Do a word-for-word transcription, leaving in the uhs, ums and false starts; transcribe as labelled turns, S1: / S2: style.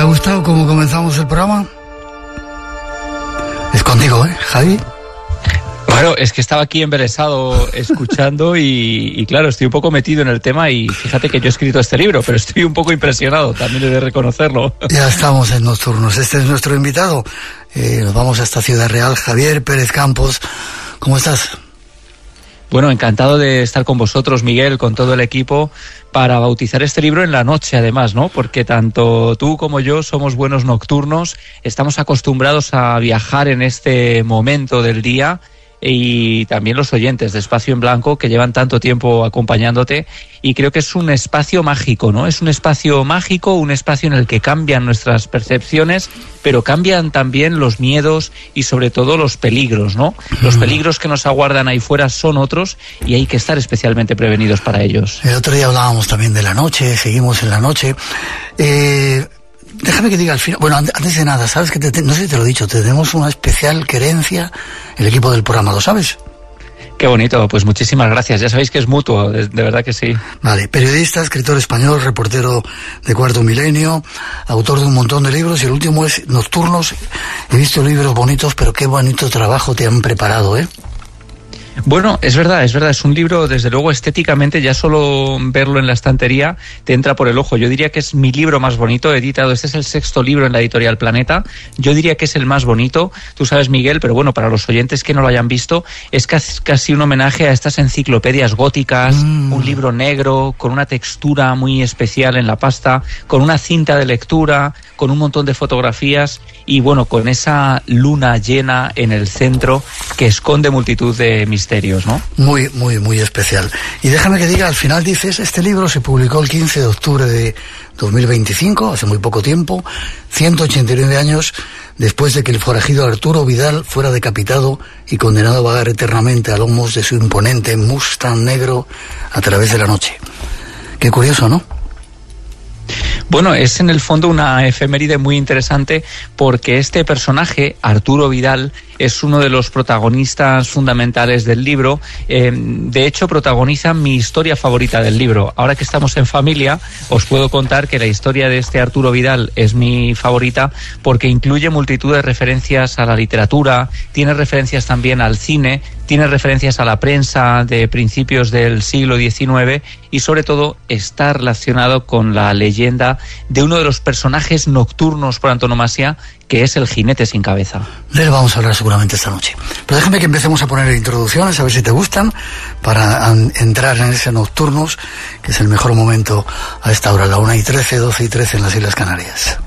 S1: gustado cómo comenzamos el programa? Es contigo, ¿eh, Javi?
S2: Bueno, es que estaba aquí embelesado escuchando y, y claro, estoy un poco metido en el tema y fíjate que yo he escrito este libro, pero estoy un poco impresionado, también he de reconocerlo.
S1: Ya estamos en Nocturnos, este es nuestro invitado. Eh, nos vamos hasta Ciudad Real, Javier Pérez Campos. ¿Cómo estás?
S2: Bueno, encantado de estar con vosotros, Miguel, con todo el equipo, para bautizar este libro en la noche, además, ¿no? Porque tanto tú como yo somos buenos nocturnos, estamos acostumbrados a viajar en este momento del día, y también los oyentes de Espacio en Blanco que llevan tanto tiempo acompañándote, y creo que es un espacio mágico, ¿no? Es un espacio mágico, un espacio en el que cambian nuestras percepciones, pero cambian también los miedos y sobre todo los peligros, ¿no? Los peligros que nos aguardan ahí fuera son otros y hay que estar especialmente prevenidos para ellos.
S1: El otro día hablábamos también de la noche, seguimos en la noche. Eh... Déjame que diga al final, bueno, antes de nada, ¿sabes que te, no sé si te lo he dicho, tenemos una especial querencia, el equipo del programa, ¿lo sabes?
S2: Qué bonito, pues muchísimas gracias, ya sabéis que es mutuo, de, de verdad que sí.
S1: Vale, periodista, escritor español, reportero de Cuarto Milenio, autor de un montón de libros, y el último es Nocturnos. He visto libros bonitos, pero qué bonito trabajo te han preparado, ¿eh?
S2: Bueno, es verdad, es verdad, es un libro, desde luego, estéticamente, ya solo verlo en la estantería te entra por el ojo. Yo diría que es mi libro más bonito editado, este es el sexto libro en la editorial Planeta, yo diría que es el más bonito, tú sabes, Miguel, pero bueno, para los oyentes que no lo hayan visto, es casi, casi un homenaje a estas enciclopedias góticas, mm. un libro negro, con una textura muy especial en la pasta, con una cinta de lectura, con un montón de fotografías y bueno, con esa luna llena en el centro que esconde multitud de misterios, ¿no? Muy, muy, muy especial. Y déjame que diga, al final dices, este libro se publicó el quince de octubre de dos mil veinticinco, hace muy poco tiempo, ciento ochenta y nueve años después de que el forajido Arturo Vidal fuera decapitado y condenado a vagar eternamente a lomos de su imponente Mustang negro a través de la noche. Qué curioso, ¿no? Bueno, es en el fondo una efeméride muy interesante porque este personaje, Arturo Vidal, es uno de los protagonistas fundamentales del libro. Eh, de hecho, protagoniza mi historia favorita del libro. Ahora que estamos en familia, os puedo contar que la historia de este Arturo Vidal es mi favorita porque incluye multitud de referencias a la literatura, tiene referencias también al cine, tiene referencias a la prensa de principios del siglo diecinueve y sobre todo está relacionado con la leyenda de uno de los personajes nocturnos por antonomasia, que es el jinete sin cabeza. De él vamos a hablar seguramente esta noche. Pero déjame que empecemos a poner introducciones, a ver si te gustan, para entrar en ese Nocturnos, que es el mejor momento a esta hora, la una y trece, doce y trece en las Islas Canarias.